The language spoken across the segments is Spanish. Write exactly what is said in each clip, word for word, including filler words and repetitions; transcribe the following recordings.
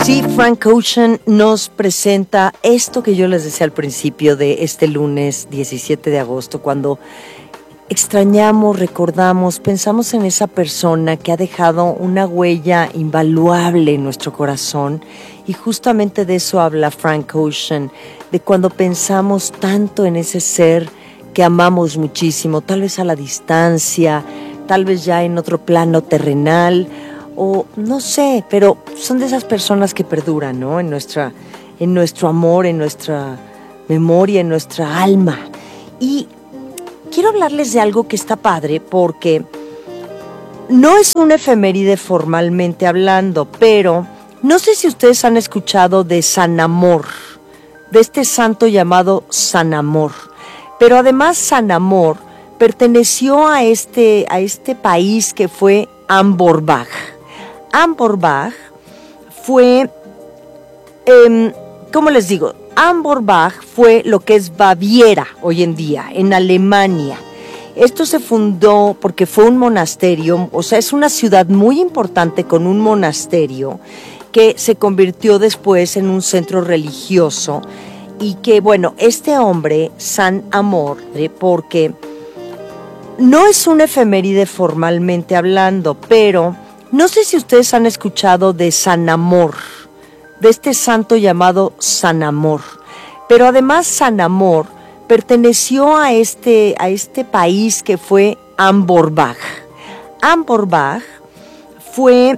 Sí, Frank Ocean nos presenta esto que yo les decía al principio de este lunes diecisiete de agosto, cuando extrañamos, recordamos, pensamos en esa persona que ha dejado una huella invaluable en nuestro corazón, y justamente de eso habla Frank Ocean, de cuando pensamos tanto en ese ser que amamos muchísimo, tal vez a la distancia, tal vez ya en otro plano terrenal, o no sé, pero son de esas personas que perduran, ¿no? En nuestra, en nuestro amor, en nuestra memoria, en nuestra alma. Y quiero hablarles de algo que está padre, porque no es una efeméride formalmente hablando, pero no sé si ustedes han escuchado de San Amor, de este santo llamado San Amor. Pero además San Amor perteneció a este, a este país que fue Amborbach. Amborbach fue, eh, ¿cómo les digo? Amborbach fue lo que es Baviera hoy en día, en Alemania. Esto se fundó porque fue un monasterio, o sea, es una ciudad muy importante con un monasterio que se convirtió después en un centro religioso, y que, bueno, este hombre, San Amor, ¿eh? porque no es una efeméride formalmente hablando, pero no sé si ustedes han escuchado de San Amor, de este santo llamado San Amor. Pero además San Amor perteneció a este, a este país que fue Amborbach. Amborbach fue,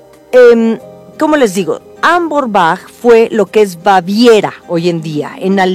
eh, ¿cómo les digo? Amborbach fue lo que es Baviera hoy en día, en Alemania.